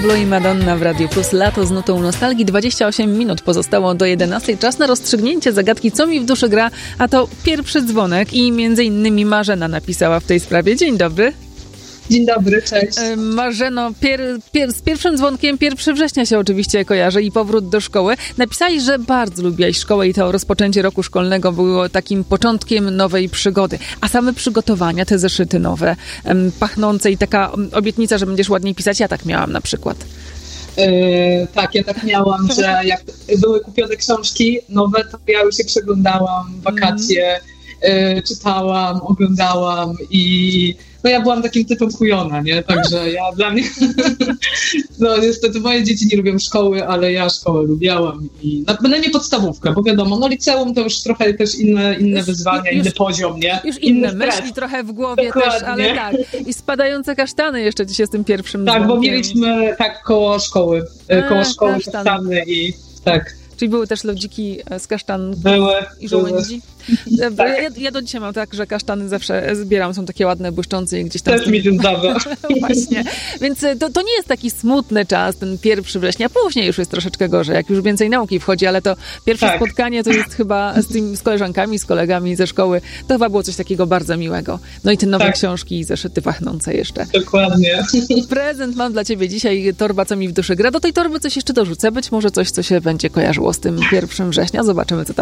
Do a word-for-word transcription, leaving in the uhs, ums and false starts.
Blue i Madonna w Radiu Plus. Lato z nutą nostalgii. dwadzieścia osiem minut pozostało do jedenastej. Czas na rozstrzygnięcie zagadki, co mi w duszy gra, a to pierwszy dzwonek i między innymi Marzena napisała w tej sprawie. Dzień dobry. Dzień dobry, cześć. Marzeno, pier, pier, z pierwszym dzwonkiem pierwszego września się oczywiście kojarzy i powrót do szkoły. Napisałeś, że bardzo lubiłaś szkołę i to rozpoczęcie roku szkolnego było takim początkiem nowej przygody. A same przygotowania, te zeszyty nowe, pachnące i taka obietnica, że będziesz ładniej pisać, ja tak miałam na przykład. Yy, tak, ja tak miałam, że jak były kupione książki nowe, to ja już je przeglądałam, wakacje, mm. yy, czytałam, oglądałam i no ja byłam takim typem chujona, nie? Także ja dla mnie, no niestety moje dzieci nie lubią szkoły, ale ja szkołę lubiałam i na, na nie podstawówkę, bo wiadomo, no liceum to już trochę też inne, inne już, wyzwania, już, inny poziom, nie? Już inne inny myśli trochę w głowie Dokładnie. Też, ale tak. I spadające kasztany jeszcze dzisiaj z tym pierwszym Tak, dzwonkiem. bo mieliśmy tak koło szkoły, A, koło szkoły kasztany. kasztany i tak. Czyli były też lodziki z kasztan były, i żołędzi? Tak. Ja, ja do dzisiaj mam tak, że kasztany zawsze zbieram, są takie ładne, błyszczące i gdzieś tam... Też mi dędawe. Właśnie. Więc to, to nie jest taki smutny czas, ten pierwszy września. Później już jest troszeczkę gorzej, jak już więcej nauki wchodzi, ale to pierwsze tak. spotkanie to jest chyba z, tym, z koleżankami, z kolegami ze szkoły. To chyba było coś takiego bardzo miłego. No i te nowe tak. książki i zeszyty pachnące jeszcze. Dokładnie. Prezent mam dla ciebie dzisiaj, torba, co mi w duszy gra. Do tej torby coś jeszcze dorzucę, być może coś, co się będzie kojarzyło z tym pierwszym września. Zobaczymy, co tam